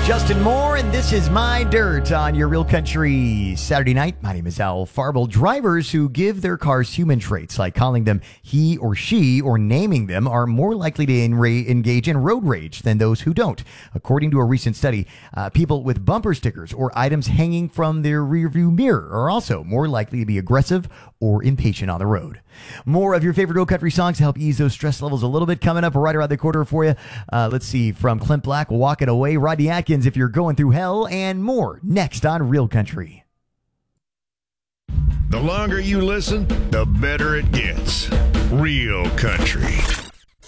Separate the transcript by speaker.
Speaker 1: Justin Moore, and this is My Dirt on your Real Country Saturday night. My name is Al Farble. Drivers who give their cars human traits, like calling them he or she or naming them, are more likely to engage in road rage than those who don't. According to a recent study, people with bumper stickers or items hanging from their rearview mirror are also more likely to be aggressive or impatient on the road. More of your favorite Real Country songs to help ease those stress levels a little bit coming up right around the corner for you. Let's see, from Clint Black, Walk It Away, Rodney Atkins, If You're Going Through Hell, and more next on Real Country.
Speaker 2: The longer you listen, the better it gets. Real Country.